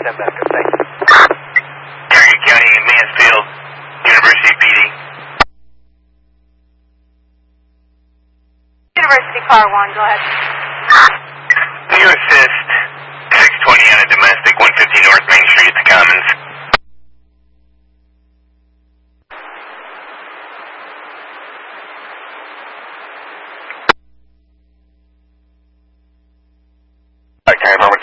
10 backup. Thank you. Target County, Mansfield, University PD. University Car 1, go ahead. New assist, 620 on a domestic, 150 North Main Street at the Commons. Okay,